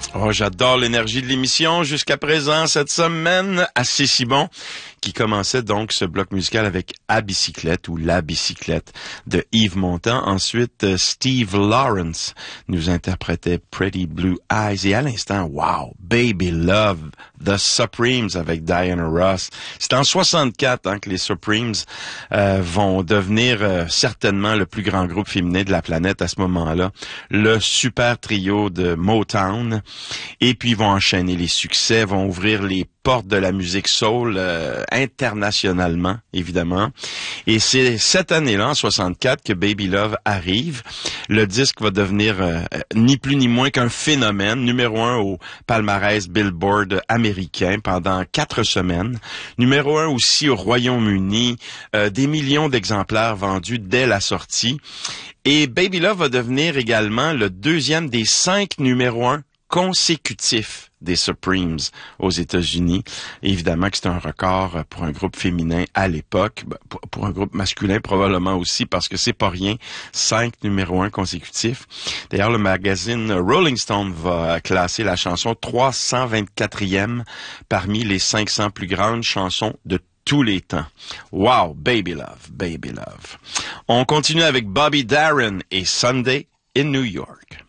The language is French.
Oh, j'adore l'énergie de l'émission jusqu'à présent cette semaine. Assez si bon. Qui commençait donc ce bloc musical avec À bicyclette ou La bicyclette de Yves Montand. Ensuite, Steve Lawrence nous interprétait Pretty Blue Eyes. Et à l'instant, wow, Baby Love, The Supremes avec Diana Ross. C'est en 64 que les Supremes vont devenir certainement le plus grand groupe féminin de la planète à ce moment-là. Le super trio de Motown. Et puis, ils vont enchaîner les succès, vont ouvrir les porte de la musique soul internationalement, évidemment. Et c'est cette année-là, en 64, que Baby Love arrive. Le disque va devenir ni plus ni moins qu'un phénomène, numéro 1 au palmarès Billboard américain pendant 4 semaines. Numéro 1 aussi au Royaume-Uni, des millions d'exemplaires vendus dès la sortie. Et Baby Love va devenir également le deuxième des 5 numéro 1 consécutifs des Supremes aux États-Unis. Évidemment que c'est un record pour un groupe féminin à l'époque, pour un groupe masculin probablement aussi, parce que c'est pas rien, 5 numéro 1 consécutifs. D'ailleurs, le magazine Rolling Stone va classer la chanson 324e parmi les 500 plus grandes chansons de tous les temps. Wow, Baby Love, Baby Love. On continue avec Bobby Darin et Sunday in New York.